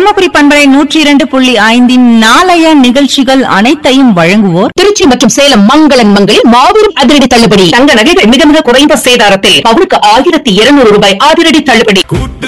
தர்மபுரி பண்பலை 102.5 நாளைய நிகழ்ச்சிகள் அனைத்தையும் வழங்குவோர் திருச்சி மற்றும் சேலம் மங்களன் மங்களில் மாபெரும் அதிரடி தள்ளுபடி. தங்க நகைகள் மிக மிக குறைந்த சேதாரத்தில் பவுனுக்கு 1200 ரூபாய் அதிரடி தள்ளுபடி.